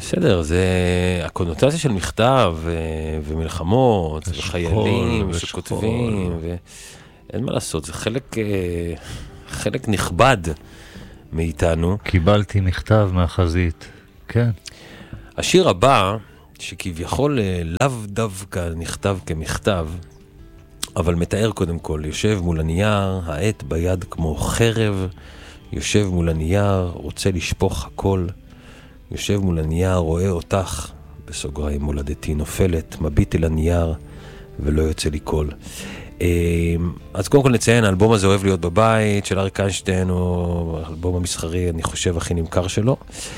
בסדר, זה הקונוטציה של מכתב ומלחמות וחיילים שכותבים, ואין מה לעשות, זה חלק נכבד מאיתנו. קיבלתי מכתב מהחזית, כן. השיר הבא, שכביכול לאו דווקא נכתב כמכתב, אבל מתאר קודם כל, יושב מול הנייר, העט ביד כמו חרב, יושב מול הנייר, רוצה לשפוך הכל, יושב מול הנייר, רואה אותך, בסוגריים מולדתי נופלת, מביט אל הנייר ולא יוצא לי קול. אז קודם כל נציין, האלבום הזה אוהב להיות בבית של אריק איינשטיין, הוא האלבום המסחרי, אני חושב, הכי נמכר שלו.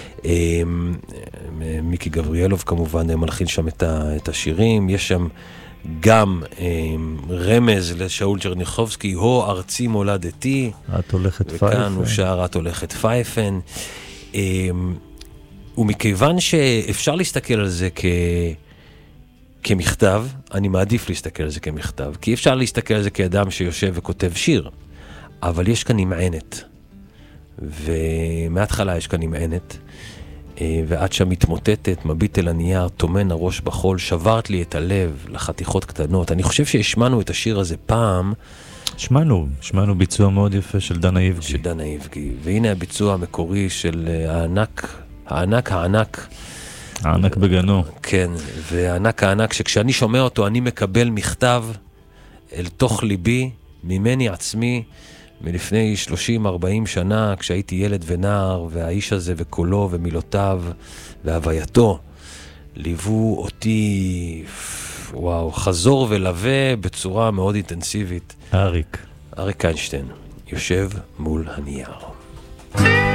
מיקי גבריאלוב כמובן מלחין שם את השירים, יש שם גם רמז לשאול צ'רניחובסקי, הו ארצי מולדתי, את הולכת פייפן. וכאן הוא שר את הולכת פייפן. ומכיוון שאפשר להסתכל על זה כמכתב, אני מעדיף להסתכל על זה כמכתב, כי אפשר להסתכל על זה כאדם שיושב וכותב שיר, אבל יש כאן נמענת, ומההתחלה יש כאן נמענת, ואת שם מתמוטטת, מביט אל הנייר, תומן הראש בחול, שברת לי את הלב לחתיכות קטנות. אני חושב שהשמענו את השיר הזה פעם. שמענו ביצוע מאוד יפה של דנה איבגי. של דנה איבגי, והנה הביצוע המקורי של הענק בגנו. כן, והענק שכשאני שומע אותו אני מקבל מכתב אל תוך ליבי, ממני עצמי, מלפני 30-40 שנה, כשהייתי ילד ונער, והאיש הזה וקולו ומילותיו והווייתו ליוו אותי, וואו, חזור ולווה בצורה מאוד אינטנסיבית. אריק איינשטיין יושב מול הנייר.